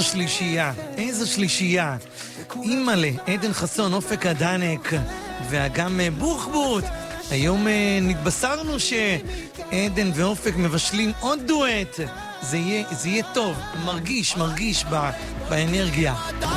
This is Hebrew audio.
שלישייה, איזו שלישייה. אימא'לה, עדן חסון, אופק הדנק, ואגם בוחבוט. היום נתבשרנו שעדן ואופק מבשלים עוד דואט. זה יהיה טוב, מרגיש באנרגיה.